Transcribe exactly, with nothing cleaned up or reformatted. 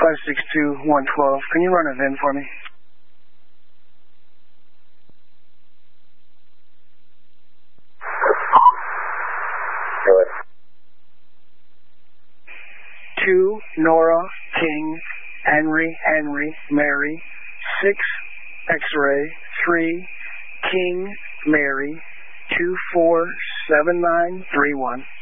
five six two one twelve. Can you run a V I N for me? Go ahead. Two, Nora, King, Henry, Henry, Mary. Six, X-ray. Three, King, Mary. Two four seven nine three one.